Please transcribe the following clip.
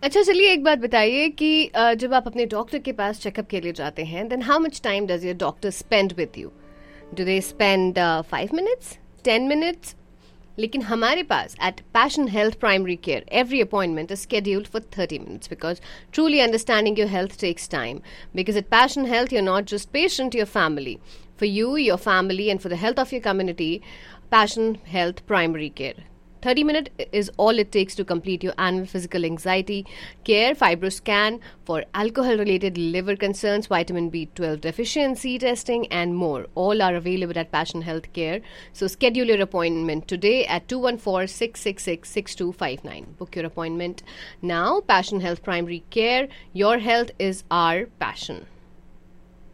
अच्छा, चलिए एक बात बताइए कि जब आप अपने डॉक्टर के पास चेकअप के लिए जाते हैं, then how much time does your doctor spend with you? Do they spend 5 minutes, 10 minutes? लेकिन हमारे पास eight passion health primary care every appointment is scheduled for 30 minutes because truly understanding your health takes time. Because at Passion Health, you're not just patient, you're family. For you, your family, and for the health of your community, Passion Health Primary Care. 30 minutes is all it takes to complete your annual physical anxiety care, fibroscan for alcohol related liver concerns, vitamin B12 deficiency testing, and more. All are available at Passion Health Care. So schedule your appointment today at 214-666-6259. Book your appointment now. Passion Health Primary Care. Your health is our passion.